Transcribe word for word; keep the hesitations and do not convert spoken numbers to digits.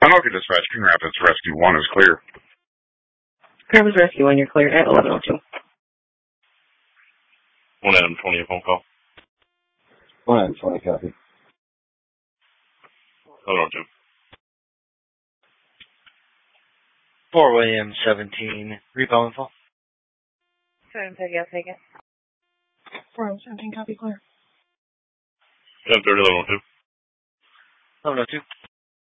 Anoka Dispatch, King Rapids Rescue one is clear. Rapids Rescue one, you're clear at eleven oh two. one Adam twenty, a phone call. one Adam twenty, copy. eleven oh two. four William seventeen, repo info. seven thirty, I'll take it. four William seventeen, copy, clear. seven thirty, eleven oh two. eleven oh two.